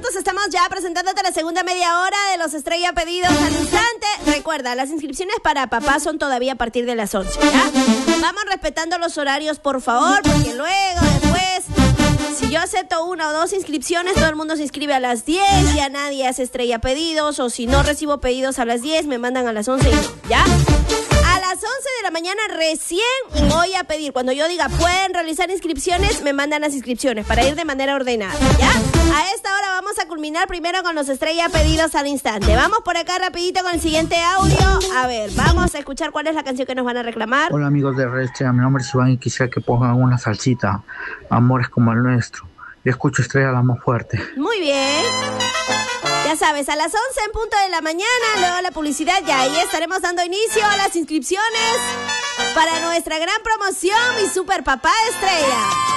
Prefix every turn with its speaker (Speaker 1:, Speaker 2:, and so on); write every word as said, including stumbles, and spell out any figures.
Speaker 1: nosotros estamos ya presentándote la segunda media hora de los Estrella Pedidos al instante. Recuerda, las inscripciones para papá son todavía a partir de las once, ¿ya? Vamos respetando los horarios, por favor, porque luego, después, si yo acepto una o dos inscripciones, todo el mundo se inscribe a las diez, ya nadie hace Estrella Pedidos, o si no recibo pedidos a las diez, me mandan a las once y no, ¿ya? A las once de la mañana recién voy a pedir. Cuando yo diga pueden realizar inscripciones, me mandan las inscripciones para ir de manera ordenada, ¿ya? A esta hora vamos a culminar primero con los Estrella Pedidos al instante. Vamos por acá rapidito con el siguiente audio. A ver, vamos a escuchar cuál es la canción que nos van a reclamar.
Speaker 2: Hola amigos de Red Estrella, mi nombre es Iván y quisiera que pongan una salsita. Amores como el nuestro. Yo escucho Estrella la más fuerte.
Speaker 1: Muy bien. Ya sabes, a las once en punto de la mañana, luego la publicidad, y ahí estaremos dando inicio a las inscripciones para nuestra gran promoción, Mi Super Papá Estrella.